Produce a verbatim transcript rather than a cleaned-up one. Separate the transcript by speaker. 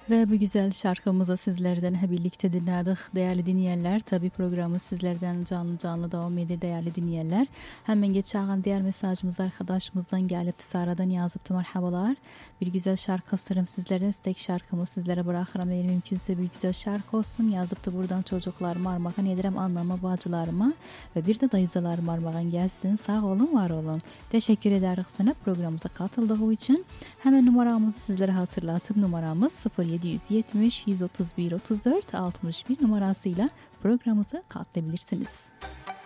Speaker 1: Ve bu güzel şarkımızı sizlerden hep birlikte dinledik değerli dinleyenler. Tabi programı sizlerden canlı canlı devam ediyor değerli dinleyenler. Hemen geçen diğer mesajımız arkadaşımızdan gelip Sara'dan yazıptı, merhabalar. Bir güzel şarkı isterim sizlerden, istek şarkımı sizlere bırakırım. Eğer mümkünse bir güzel şarkı olsun. Yazıptı buradan çocuklarıma armağan ederim, anneme, bacılarıma ve bir de dayızalarıma armağan gelsin. Sağ olun, var olun. Teşekkür ederiz sana programımıza katıldığı için. Hemen numaramızı sizlere hatırlatıp numaramız sıfır yedi yetmiş yüz otuz bir otuz dört altmış bir numarasıyla programımıza katılabilirsiniz.